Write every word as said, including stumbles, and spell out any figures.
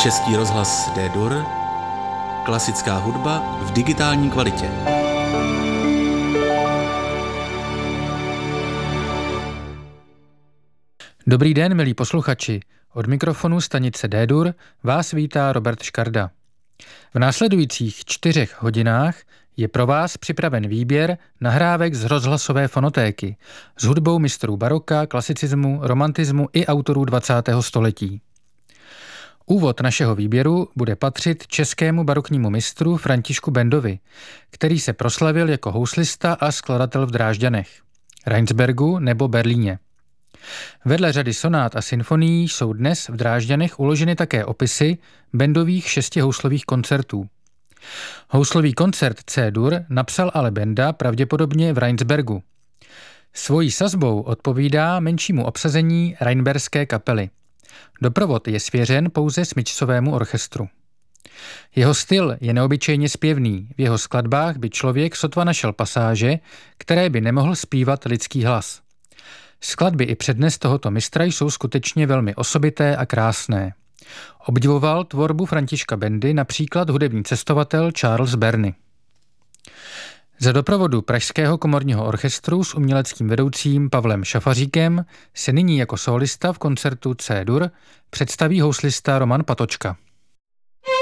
Český rozhlas D-Dur, klasická hudba v digitální kvalitě. Dobrý den, milí posluchači. Od mikrofonu stanice D-Dur vás vítá Robert Škarda. V následujících čtyřech hodinách je pro vás připraven výběr nahrávek z rozhlasové fonotéky s hudbou mistrů baroka, klasicismu, romantismu i autorů dvacátého století. Úvod našeho výběru bude patřit českému baroknímu mistru Františku Bendovi, který se proslavil jako houslista a skladatel v Drážďanech, Rheinsbergu nebo Berlíně. Vedle řady sonát a symfonií jsou dnes v Drážďanech uloženy také opisy Bendových šesti houslových koncertů. Houslový koncert C-dur napsal ale Benda pravděpodobně v Rheinsbergu. Svojí sazbou odpovídá menšímu obsazení Rheinberské kapely. Doprovod je svěřen pouze smyčcovému orchestru. Jeho styl je neobyčejně zpěvný, v jeho skladbách by člověk sotva našel pasáže, které by nemohl zpívat lidský hlas. Skladby i přednes tohoto mistra jsou skutečně velmi osobité a krásné. Obdivoval tvorbu Františka Bendy například hudební cestovatel Charles Berny. Za doprovodu Pražského komorního orchestru s uměleckým vedoucím Pavlem Šafaříkem se nyní jako solista v koncertu C-dur představí houslista Roman Patočka.